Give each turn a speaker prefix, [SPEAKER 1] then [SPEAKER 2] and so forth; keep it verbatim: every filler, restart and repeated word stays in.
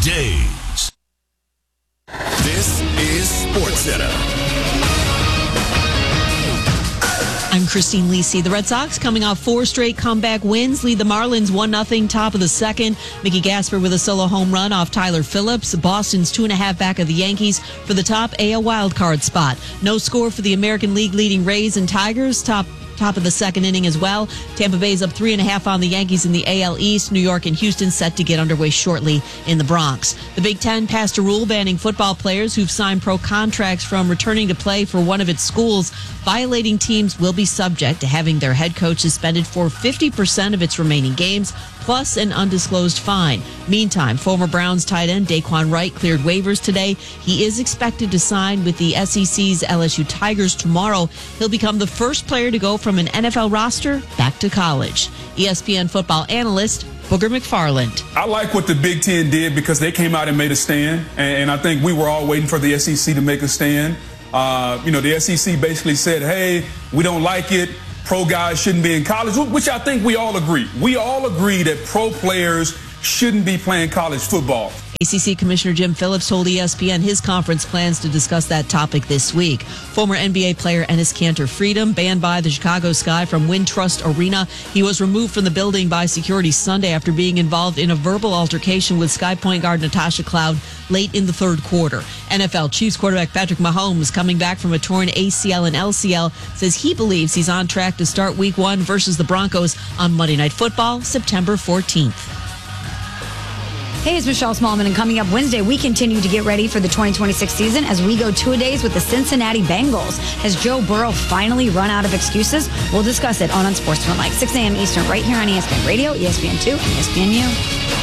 [SPEAKER 1] days. This is SportsCenter.
[SPEAKER 2] I'm Christine Lisi. The Red Sox, coming off four straight comeback wins, lead the Marlins one nothing top of the second. Mickey Gasper with a solo home run off Tyler Phillips. Boston's two and a half back of the Yankees for the top A L wildcard spot. No score for the American League leading Rays and Tigers, top top of the second inning as well. Tampa Bay's up three and a half on the Yankees in the A L East. New York and Houston set to get underway shortly in the Bronx. The Big Ten passed a rule banning football players who've signed pro contracts from returning to play for one of its schools. Violating teams will be subject to having their head coach suspended for fifty percent of its remaining games, plus an undisclosed fine. Meantime, former Browns tight end Daquan Wright cleared waivers today. He is expected to sign with the S E C's L S U Tigers tomorrow. He'll become the first player to go from an N F L roster back to college. E S P N football analyst Booger McFarland.
[SPEAKER 3] I like what the Big Ten did because they came out and made a stand, and, and I think we were all waiting for the S E C to make a stand. Uh, you know, the S E C basically said, hey, we don't like it. Pro guys shouldn't be in college, which I think we all agree. We all agree that pro players shouldn't be playing college football.
[SPEAKER 2] A C C Commissioner Jim Phillips told E S P N his conference plans to discuss that topic this week. Former N B A player Enes Kanter Freedom, banned by the Chicago Sky from Wintrust Arena. He was removed from the building by security Sunday after being involved in a verbal altercation with Sky point guard Natasha Cloud late in the third quarter. N F L Chiefs quarterback Patrick Mahomes, coming back from a torn A C L and L C L, says he believes he's on track to start week one versus the Broncos on Monday Night Football, September fourteenth.
[SPEAKER 4] Hey, it's Michelle Smallman, and coming up Wednesday, we continue to get ready for the twenty twenty-six season as we go two-a-days with the Cincinnati Bengals. Has Joe Burrow finally run out of excuses? We'll discuss it on Unsportsmanlike, six a.m. Eastern, right here on E S P N Radio, E S P N two, and E S P N U.